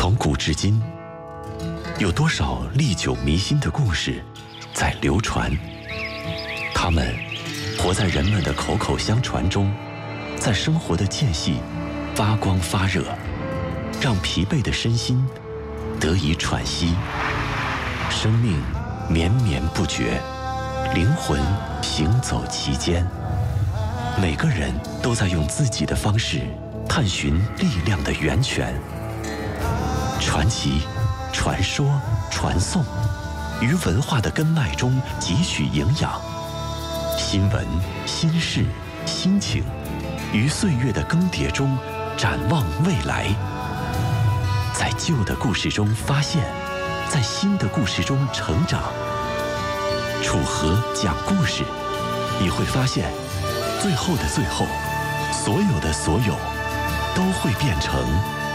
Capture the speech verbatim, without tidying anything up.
从古至今，有多少历久弥新的故事在流传？它们活在人们的口口相传中，在生活的间隙发光发热，让疲惫的身心得以喘息。生命绵绵不绝，灵魂行走其间。每个人都在用自己的方式探寻力量的源泉。传奇、传说、传颂，于文化的根脉中汲取营养。新闻、心事、心情，于岁月的更迭中展望未来。在旧的故事中发现，在新的故事中成长。楚河讲故事，你会发现，最后的最后，所有的所有，都会变成